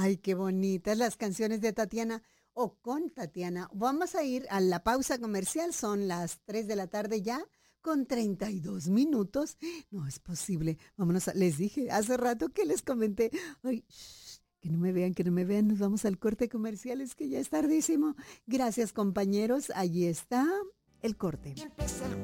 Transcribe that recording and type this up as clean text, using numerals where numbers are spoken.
Ay, qué bonitas las canciones de Tatiana o con Tatiana. Vamos a ir a la pausa comercial, son las 3 de la tarde ya, con 32 minutos. No es posible. Vámonos, les dije hace rato que les comenté. Ay, que no me vean, nos vamos al corte comercial, es que ya es tardísimo. Gracias, compañeros, allí está el corte.